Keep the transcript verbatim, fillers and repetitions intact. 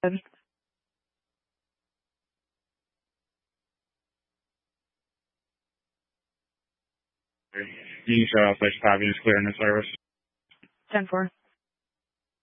You can show out such copy is clear in the service. ten four.